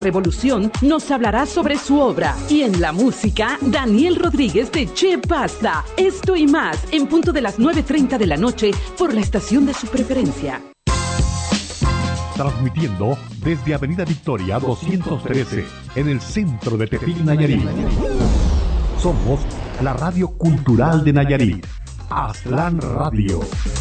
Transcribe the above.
Revolución nos hablará sobre su obra. Y en la música, Daniel Rodríguez de Che Basta. Esto y más, en punto de las 9:30 de la noche, por la estación de su preferencia. Transmitiendo desde Avenida Victoria 213, en el centro de Tepic, Nayarit. Somos la radio cultural de Nayarit. Aztlán Radio.